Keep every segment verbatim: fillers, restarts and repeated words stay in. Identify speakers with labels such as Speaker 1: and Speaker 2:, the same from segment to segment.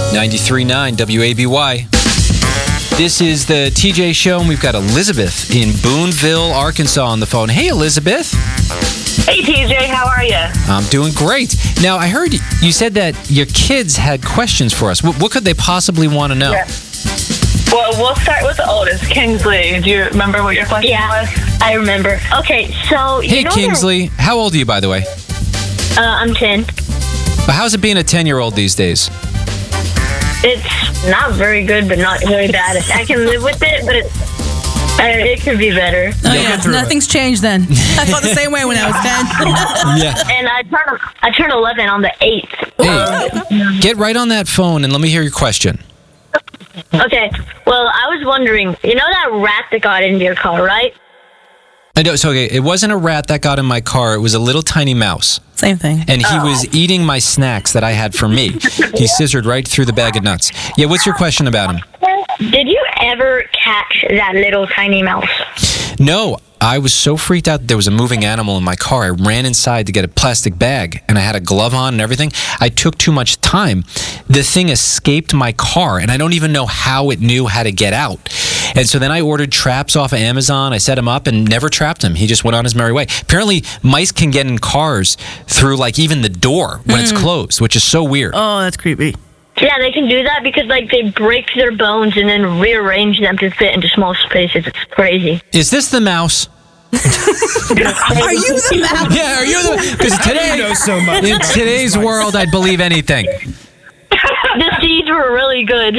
Speaker 1: ninety-three point nine W A B Y. This is the T J Show, and we've got Elizabeth in Boonville, Arkansas on the phone. Hey, Elizabeth.
Speaker 2: Hey, T J, how are you?
Speaker 1: I'm doing great. Now, I heard you said that your kids had questions for us. What, what could they possibly want to know?
Speaker 2: Yeah. Well, we'll start with the oldest, Kingsley. Do you remember what your question
Speaker 3: yeah,
Speaker 2: was?
Speaker 3: I remember. Okay, so... You
Speaker 1: hey,
Speaker 3: know
Speaker 1: Kingsley. How old are you, by the way?
Speaker 3: Uh, I'm ten.
Speaker 1: How's it being a ten-year-old these days?
Speaker 3: It's not very good, but not very bad. I can live with it, but it's, uh, it could be better.
Speaker 4: Oh, yeah. Nothing's it. changed then. I felt the same way when I was ten.
Speaker 1: Yeah.
Speaker 3: And I turned, I turned eleven on the eighth.
Speaker 1: Hey, get right on that phone and let me hear your question.
Speaker 3: Okay. Well, I was wondering, you know that rat that got into your car, right?
Speaker 1: I know. So, okay, it wasn't a rat that got in my car. It was a little tiny mouse.
Speaker 4: Same thing.
Speaker 1: And he
Speaker 3: oh.
Speaker 1: was eating my snacks that I had for me. He scissored right through the bag of nuts. Yeah, what's your question about him?
Speaker 3: Did you ever catch that little tiny mouse?
Speaker 1: No. I was so freaked out that there was a moving animal in my car. I ran inside to get a plastic bag, and I had a glove on and everything. I took too much time. The thing escaped my car, and I don't even know how it knew how to get out. And so then I ordered traps off of Amazon. I set him up and never trapped him. He just went on his merry way. Apparently, mice can get in cars through, like, even the door when mm. it's closed, which is so weird.
Speaker 4: Oh, that's creepy.
Speaker 3: Yeah, they can do that because, like, they break their bones and then rearrange them to fit into small spaces. It's crazy.
Speaker 1: Is this the mouse?
Speaker 4: Are you the mouse?
Speaker 1: Yeah, are you the... Because today,
Speaker 5: you know so much.
Speaker 1: In today's world, I'd believe anything.
Speaker 3: The seeds were really good.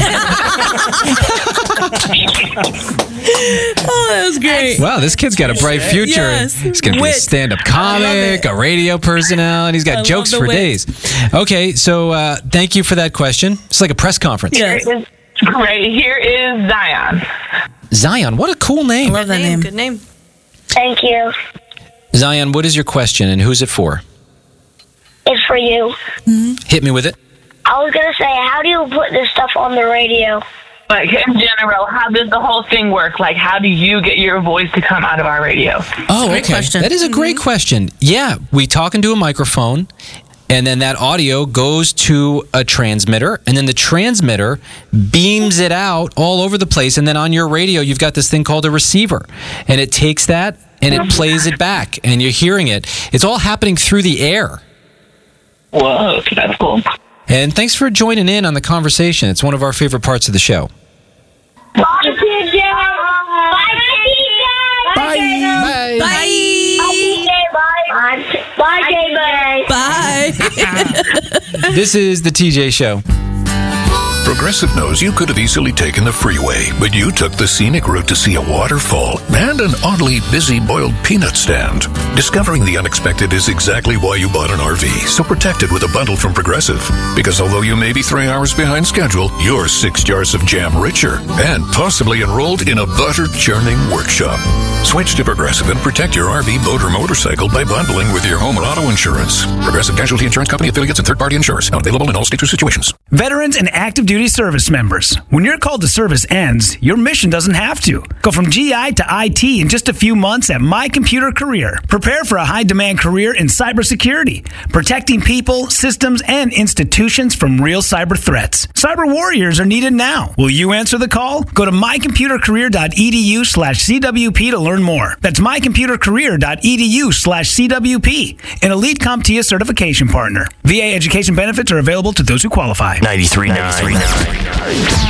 Speaker 4: Oh, that was great.
Speaker 1: Wow, this kid's got a bright future.
Speaker 4: Yes.
Speaker 1: He's going to be a
Speaker 4: Wit.
Speaker 1: stand-up comic, a radio personality. He's got
Speaker 4: I
Speaker 1: jokes
Speaker 4: love the
Speaker 1: for
Speaker 4: wit.
Speaker 1: days. Okay, so uh, thank you for that question. It's like a press conference.
Speaker 4: Yes.
Speaker 2: Great. Here is Zion.
Speaker 1: Zion, what a cool name.
Speaker 4: I love that name.
Speaker 6: Good name.
Speaker 3: Thank you.
Speaker 1: Zion, what is your question and who's it for?
Speaker 3: It's for you.
Speaker 1: Hit me with it.
Speaker 3: I was going to say, how do you put this stuff on the radio?
Speaker 2: Like, in general, how does the whole thing work? Like, how do you get your voice to come out of our radio?
Speaker 1: Oh,
Speaker 4: great
Speaker 1: okay.
Speaker 4: question.
Speaker 1: That is a great
Speaker 4: Mm-hmm.
Speaker 1: question. Yeah, we talk into a microphone, and then that audio goes to a transmitter, and then the transmitter beams it out all over the place, and then on your radio, you've got this thing called a receiver, and it takes that, and it plays it back, and you're hearing it. It's all happening through the air.
Speaker 2: Whoa, that's cool.
Speaker 1: And thanks for joining in on the conversation. It's one of our favorite parts of the show.
Speaker 3: Bye, T J. Bye, T J.
Speaker 1: Bye.
Speaker 4: Bye.
Speaker 3: Bye. Bye, Bye, Bye.
Speaker 4: Bye.
Speaker 1: This is the T J Show.
Speaker 7: Progressive knows you could have easily taken the freeway, but you took the scenic route to see a waterfall and an oddly busy boiled peanut stand. Discovering the unexpected is exactly why you bought an R V, so protect it with a bundle from Progressive. Because although you may be three hours behind schedule, you're six jars of jam richer and possibly enrolled in a butter-churning workshop. Switch to Progressive and protect your R V, boat, or motorcycle by bundling with your home and auto insurance. Progressive Casualty Insurance Company affiliates and third-party insurers. Not available in all states or situations.
Speaker 5: Veterans and active duty service members. When your call to service ends, your mission doesn't have to. Go from G I to I T in just a few months at My Computer Career. Prepare for a high-demand career in cybersecurity, protecting people, systems, and institutions from real cyber threats. Cyber warriors are needed now. Will you answer the call? Go to mycomputercareer.edu slash CWP to learn more. That's mycomputercareer.edu slash CWP, an elite CompTIA certification partner. V A education benefits are available to those who qualify.
Speaker 8: ninety-three point nine